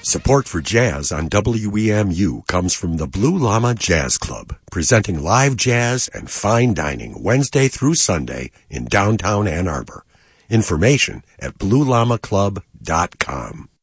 Support for jazz on WEMU comes from the Blue Llama Jazz Club, presenting live jazz and fine dining Wednesday through Sunday in downtown Ann Arbor. Information at bluellamaclub.com.